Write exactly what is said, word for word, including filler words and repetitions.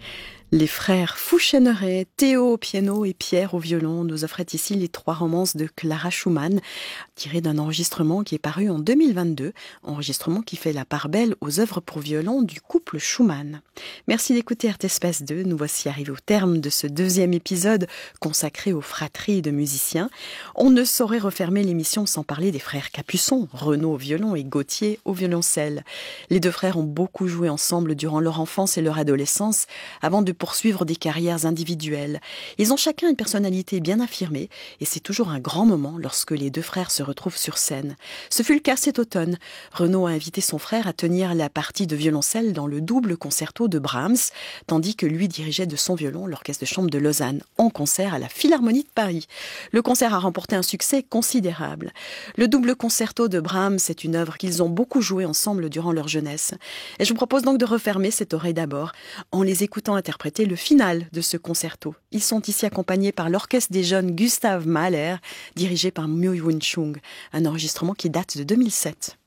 Les frères Fouchéneret, Théo au piano et Pierre au violon nous offraient ici les trois romances de Clara Schumann, tirées d'un enregistrement qui est paru en deux mille vingt-deux, enregistrement qui fait la part belle aux œuvres pour violon du couple Schumann. Merci d'écouter R T Space deux, nous voici arrivés au terme de ce deuxième épisode consacré aux fratries de musiciens. On ne saurait refermer l'émission sans parler des frères Capuçon, Renaud au violon et Gauthier au violoncelle. Les deux frères ont beaucoup joué ensemble durant leur enfance et leur adolescence, avant de poursuivre des carrières individuelles. Ils ont chacun une personnalité bien affirmée et c'est toujours un grand moment lorsque les deux frères se retrouvent sur scène. Ce fut le cas cet automne. Renaud a invité son frère à tenir la partie de violoncelle dans le double concerto de Brahms, tandis que lui dirigeait de son violon l'orchestre de chambre de Lausanne en concert à la Philharmonie de Paris. Le concert a remporté un succès considérable. Le double concerto de Brahms est une œuvre qu'ils ont beaucoup jouée ensemble durant leur jeunesse. Et je vous propose donc de refermer cette oreille d'abord en les écoutant interpréter le final de ce concerto. Ils sont ici accompagnés par l'orchestre des jeunes Gustav Mahler, dirigé par Myo Woo Chung, un enregistrement qui date de deux mille sept.